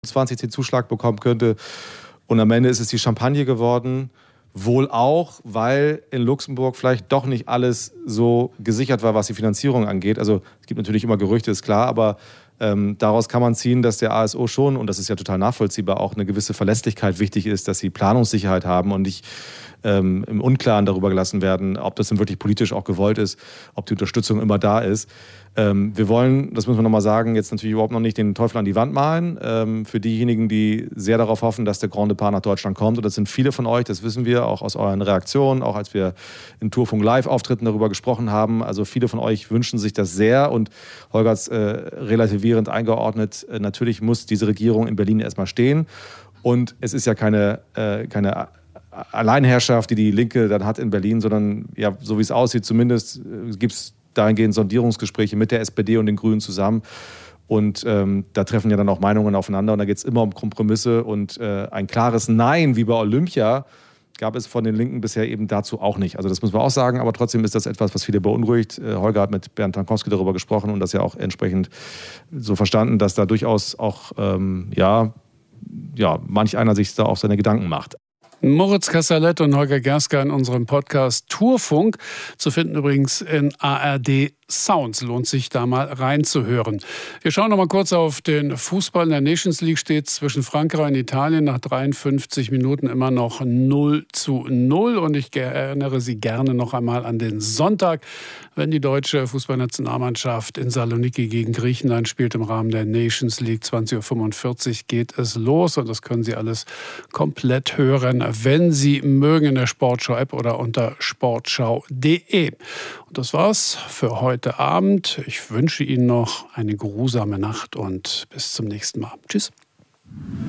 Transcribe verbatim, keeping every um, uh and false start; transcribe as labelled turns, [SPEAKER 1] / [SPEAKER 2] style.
[SPEAKER 1] zwanzig den Zuschlag bekommen könnte. Und am Ende ist es die Champagne geworden. Wohl auch, weil in Luxemburg vielleicht doch nicht alles so gesichert war, was die Finanzierung angeht. Also es gibt natürlich immer Gerüchte, ist klar, aber ähm, daraus kann man ziehen, dass der A S O schon, und das ist ja total nachvollziehbar, auch eine gewisse Verlässlichkeit wichtig ist, dass sie Planungssicherheit haben und nicht ähm, im Unklaren darüber gelassen werden, ob das denn wirklich politisch auch gewollt ist, ob die Unterstützung immer da ist. Ähm, wir wollen, das müssen wir nochmal sagen, jetzt natürlich überhaupt noch nicht den Teufel an die Wand malen. Ähm, für diejenigen, die sehr darauf hoffen, dass der Grand Départ nach Deutschland kommt, und das sind viele von euch, das wissen wir, auch aus euren Reaktionen, auch als wir in Tourfunk Live-Auftritten darüber gesprochen haben. Also viele von euch wünschen sich das sehr, und Holger hat es äh, relativierend eingeordnet. Äh, natürlich muss diese Regierung in Berlin erstmal stehen, und es ist ja keine, äh, keine Alleinherrschaft, die die Linke dann hat in Berlin, sondern ja, so wie es aussieht, zumindest äh, gibt es dahingehend Sondierungsgespräche mit der S P D und den Grünen zusammen. Und ähm, da treffen ja dann auch Meinungen aufeinander, und da geht es immer um Kompromisse, und äh, ein klares Nein wie bei Olympia gab es von den Linken bisher eben dazu auch nicht. Also das muss man auch sagen, aber trotzdem ist das etwas, was viele beunruhigt. Äh, Holger hat mit Bernd Tankowski darüber gesprochen und das ja auch entsprechend so verstanden, dass da durchaus auch ähm, ja, ja, manch einer sich da auch seine Gedanken macht.
[SPEAKER 2] Moritz Kassalet und Holger Gerska in unserem Podcast Tourfunk, zu finden übrigens in A R D Sounds. Lohnt sich da mal reinzuhören. Wir schauen noch mal kurz auf den Fußball. In der Nations League steht zwischen Frankreich und Italien nach dreiundfünfzig Minuten immer noch null zu null. Und ich erinnere Sie gerne noch einmal an den Sonntag, wenn die deutsche Fußballnationalmannschaft in Saloniki gegen Griechenland spielt im Rahmen der Nations League. zwanzig Uhr fünfundvierzig geht es los, und das können Sie alles komplett hören, wenn Sie mögen, in der Sportschau-App oder unter sportschau punkt de. Und das war's für heute Abend. Ich wünsche Ihnen noch eine geruhsame Nacht und bis zum nächsten Mal. Tschüss.